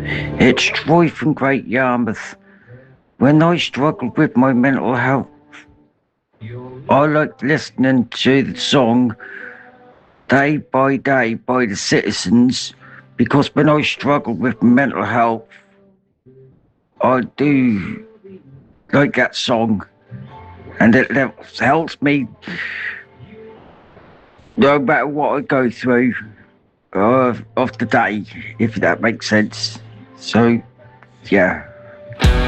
It's Troy from Great Yarmouth. When I struggled with my mental health, I liked listening to the song Day by Day by the Citizens because when I struggled with mental health, I do like that song and it helps me no matter what I go through of the day, if that makes sense. So, yeah.